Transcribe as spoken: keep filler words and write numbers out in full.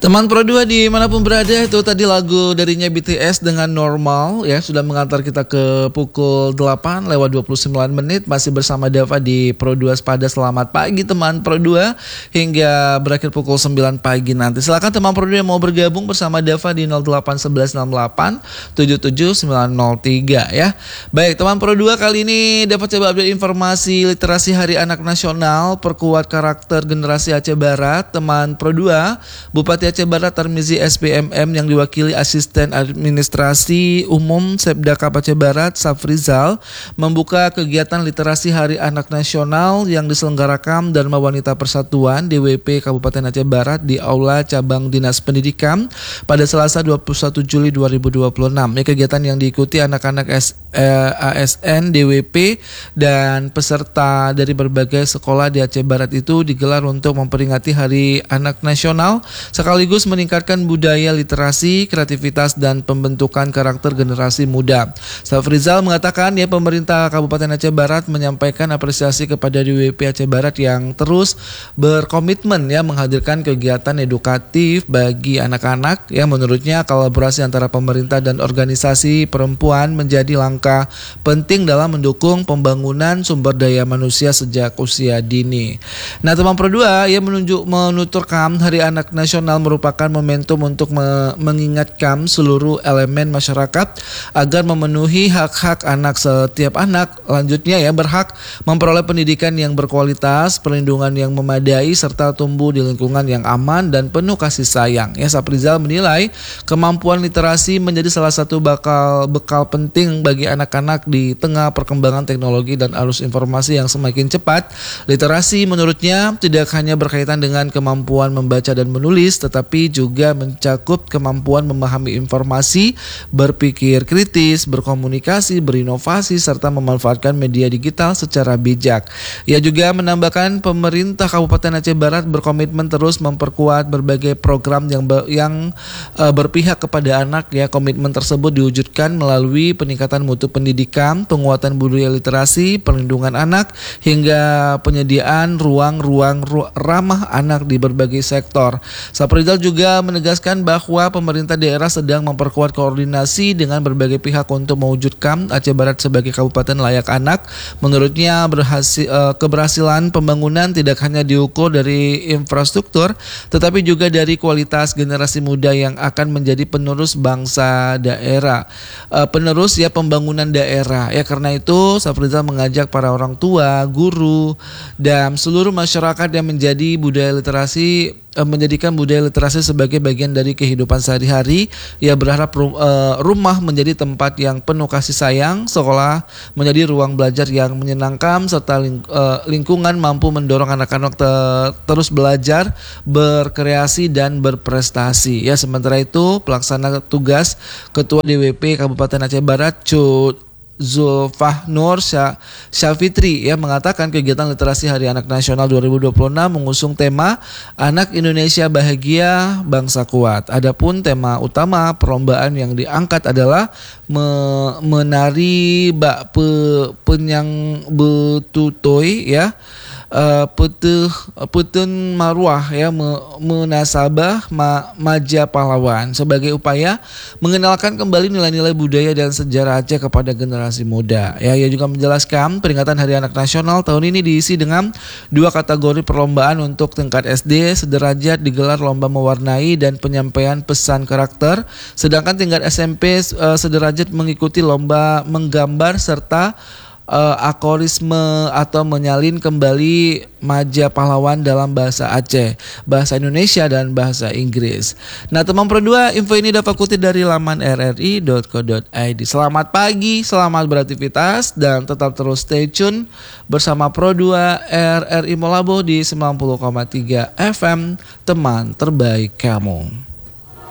Teman Pro dua dimanapun berada, itu tadi lagu darinya B T S dengan Normal ya, sudah mengantar kita ke pukul delapan lewat dua puluh sembilan menit. Masih bersama Dava di Pro dua Spada. Selamat pagi teman Pro dua hingga berakhir pukul sembilan pagi nanti. Silakan teman Pro dua yang mau bergabung bersama Dava di nol delapan satu satu enam delapan tujuh tujuh sembilan nol tiga ya. Baik teman Pro dua, kali ini dapat coba update informasi literasi Hari Anak Nasional, perkuat karakter generasi Aceh Barat. Teman Pro dua, Bupati Aceh Barat Tarmizi S P M M yang diwakili Asisten Administrasi Umum Sepdakap Aceh Barat Safrizal membuka kegiatan literasi Hari Anak Nasional yang diselenggarakan Dharma Wanita Persatuan D W P Kabupaten Aceh Barat di Aula Cabang Dinas Pendidikan pada Selasa dua puluh satu Juli dua ribu dua puluh enam. Ini kegiatan yang diikuti anak-anak S, eh, A S N, D W P dan peserta dari berbagai sekolah di Aceh Barat itu digelar untuk memperingati Hari Anak Nasional sekaligus meningkatkan budaya literasi, kreativitas, dan pembentukan karakter generasi muda. Safrizal mengatakan ya, pemerintah Kabupaten Aceh Barat menyampaikan apresiasi kepada D W P Aceh Barat yang terus berkomitmen ya menghadirkan kegiatan edukatif bagi anak-anak. Ya, menurutnya kolaborasi antara pemerintah dan organisasi perempuan menjadi langkah penting dalam mendukung pembangunan sumber daya manusia sejak usia dini. Nah, teman Pro dua ya menunjuk menuturkan Hari Anak Nasional merupakan momentum untuk me- mengingatkan seluruh elemen masyarakat agar memenuhi hak-hak anak. Setiap anak lanjutnya ya berhak memperoleh pendidikan yang berkualitas, perlindungan yang memadai, serta tumbuh di lingkungan yang aman dan penuh kasih sayang. Ya, Safrizal menilai kemampuan literasi menjadi salah satu bakal bekal penting bagi anak-anak di tengah perkembangan teknologi dan arus informasi yang semakin cepat. Literasi menurutnya tidak hanya berkaitan dengan kemampuan membaca dan menulis, tetapi juga mencakup kemampuan memahami informasi, berpikir kritis, berkomunikasi, berinovasi, serta memanfaatkan media digital secara bijak. Ia juga menambahkan pemerintah Kabupaten Aceh Barat berkomitmen terus memperkuat berbagai program yang be- yang uh, berpihak kepada anak. Ya, komitmen tersebut diwujudkan melalui peningkatan mutu pendidikan, penguatan budaya literasi, perlindungan anak, hingga penyediaan ruang-ruang ru- ramah anak di berbagai sektor. Safrizal juga menegaskan bahwa pemerintah daerah sedang memperkuat koordinasi dengan berbagai pihak untuk mewujudkan Aceh Barat sebagai kabupaten layak anak. Menurutnya berhasil, uh, keberhasilan pembangunan tidak hanya diukur dari infrastruktur, tetapi juga dari kualitas generasi muda yang akan menjadi penerus bangsa daerah, uh, penerus ya pembangunan daerah. Ya, karena itu Safrizal mengajak para orang tua, guru, dan seluruh masyarakat yang menjadi budaya literasi menjadikan budaya literasi sebagai bagian dari kehidupan sehari-hari. Ia berharap rumah menjadi tempat yang penuh kasih sayang, sekolah menjadi ruang belajar yang menyenangkan, serta lingkungan mampu mendorong anak-anak terus belajar, berkreasi, dan berprestasi. Ya, sementara itu pelaksana tugas Ketua D W P Kabupaten Aceh Barat Cut Zulfahnur Syafitri ya mengatakan kegiatan literasi Hari Anak Nasional dua ribu dua puluh enam mengusung tema Anak Indonesia Bahagia Bangsa Kuat. Adapun tema utama perlombaan yang diangkat adalah me- menari bak pe- penyang betutoi ya. Uh, Petuh Petun Marwah ya Menasabah ma, Maja Pahlawan sebagai upaya mengenalkan kembali nilai-nilai budaya dan sejarah Aceh kepada generasi muda. Ya, ia juga menjelaskan peringatan Hari Anak Nasional tahun ini diisi dengan dua kategori perlombaan. Untuk tingkat S D sederajat digelar lomba mewarnai dan penyampaian pesan karakter, sedangkan tingkat S M P uh, sederajat mengikuti lomba menggambar serta Uh, akorisme atau menyalin kembali Maja Pahlawan dalam bahasa Aceh, bahasa Indonesia, dan bahasa Inggris. Nah, teman Pro dua, info ini dapat kutip dari laman r r i dot co dot i d. Selamat pagi, selamat beraktivitas, dan tetap terus stay tune bersama Pro dua R R I Molabo di sembilan puluh koma tiga F M, teman terbaik kamu.